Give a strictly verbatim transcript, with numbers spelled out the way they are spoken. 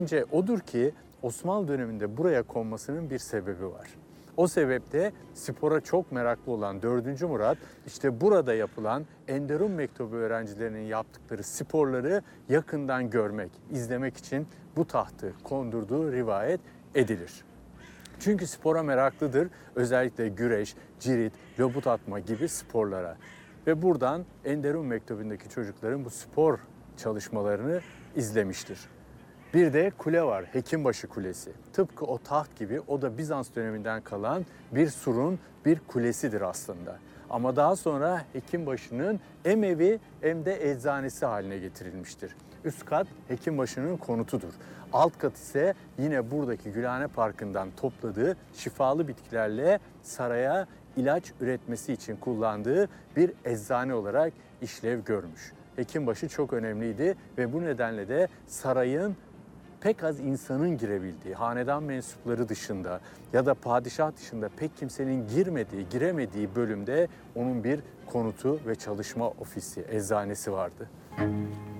Bence odur ki Osmanlı döneminde buraya konmasının bir sebebi var. O sebeple spora çok meraklı olan dördüncü Murat işte burada yapılan Enderun Mektebi öğrencilerinin yaptıkları sporları yakından görmek, izlemek için bu tahtı kondurduğu rivayet edilir. Çünkü spora meraklıdır. Özellikle güreş, cirit, lobut atma gibi sporlara. Ve buradan Enderun Mektebi'ndeki çocukların bu spor çalışmalarını izlemiştir. Bir de kule var, Hekimbaşı Kulesi. Tıpkı o taht gibi o da Bizans döneminden kalan bir surun bir kulesidir aslında. Ama daha sonra Hekimbaşı'nın hem evi hem de eczanesi haline getirilmiştir. Üst kat Hekimbaşı'nın konutudur. Alt kat ise yine buradaki Gülhane Parkı'ndan topladığı şifalı bitkilerle saraya ilaç üretmesi için kullandığı bir eczane olarak işlev görmüş. Hekimbaşı çok önemliydi ve bu nedenle de sarayın pek az insanın girebildiği, hanedan mensupları dışında ya da padişah dışında pek kimsenin girmediği, giremediği bölümde onun bir konutu ve çalışma ofisi, eczanesi vardı.